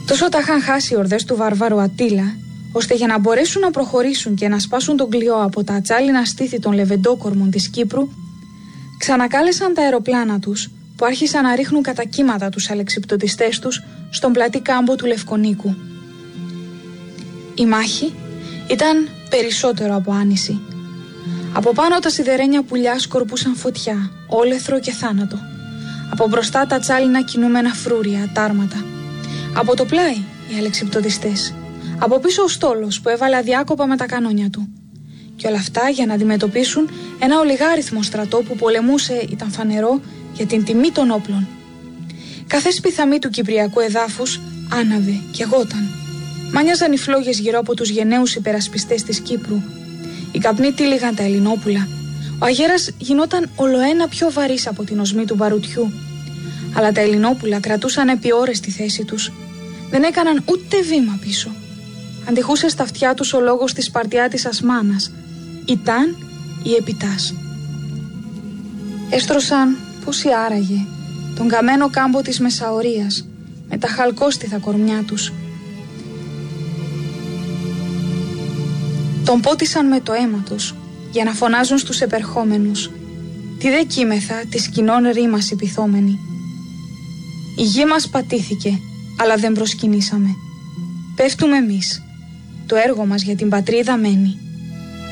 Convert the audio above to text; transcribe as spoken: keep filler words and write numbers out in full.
Τόσο τα είχαν χάσει οι ορδές του βάρβαρου Ατήλα, ώστε για να μπορέσουν να προχωρήσουν και να σπάσουν τον κλειό από τα ατσάλινα στήθη των λεβεντόκορμων της Κύπρου, ξανακάλεσαν τα αεροπλάνα τους, που άρχισαν να ρίχνουν κατά κύματα τους αλεξιπτωτιστές τους στον πλατή κάμπο του Λευκονίκου. Η μάχη ήταν περισσότερο από άνηση. Από πάνω τα σιδερένια πουλιά σκορπούσαν φωτιά, όλεθρο και θάνατο. Από μπροστά τα τσάλινα κινούμενα φρούρια, τάρματα. Από το πλάι οι αλεξιπτωτιστές. Από πίσω ο στόλος που έβαλε αδιάκοπα με τα κανόνια του. Και όλα αυτά για να αντιμετωπίσουν ένα ολιγάριθμο στρατό που πολεμούσε, ήταν φανερό, για την τιμή των όπλων. Κάθε σπιθαμή του κυπριακού εδάφους άναβε και γόταν. Μάνιαζαν οι φλόγες γύρω από τους γενναίους υπερασπιστές της Κύπρου. Οι καπνοί τύλιγαν τα Ελληνόπουλα. Ο αγέρας γινόταν ολοένα πιο βαρύς από την οσμή του βαρουτιού. Αλλά τα Ελληνόπουλα κρατούσαν επί ώρες τη θέση τους. Δεν έκαναν ούτε βήμα πίσω. Αντιχούσε στα αυτιά τους ο λόγος της Σπαρτιάτισσας μάνας. Ήταν ή επιτάς. Έστρωσαν, πώς ή άραγε, τον καμένο κάμπο της Μεσαωρίας, με τα χαλκόστιθα κορμιά τους. Τον πότισαν με το αίμα τους, για να φωνάζουν στους επερχόμενους. Τι δε κείμεθα, της κοινών ρήμας υπηθόμενη. Η γη μας πατήθηκε, αλλά δεν προσκυνήσαμε. Πέφτουμε εμείς. Το έργο μας για την πατρίδα μένει.